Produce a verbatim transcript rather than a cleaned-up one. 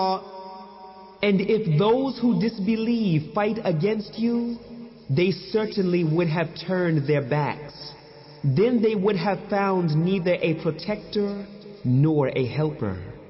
And if those who disbelieve fight against you, they certainly would have turned their backs. Then they would have found neither a protector nor a helper.